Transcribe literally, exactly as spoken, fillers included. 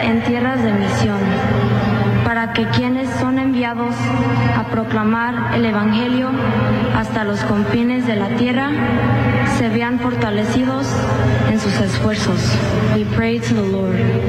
en tierras de misión, para que quienes son enviados a proclamar el Evangelio hasta los confines de la tierra se vean fortalecidos en sus esfuerzos. We pray to the Lord.